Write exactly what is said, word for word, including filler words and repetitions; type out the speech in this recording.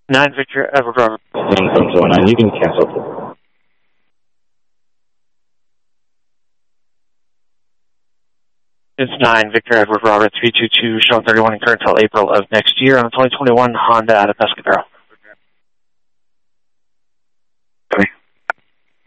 nine Victor Edward Robert. one seven seven nine, you can cancel. It's nine Victor Edward Robert three two two, showing thirty-one incurred until April of next year on the twenty twenty-one Honda Adepescadero.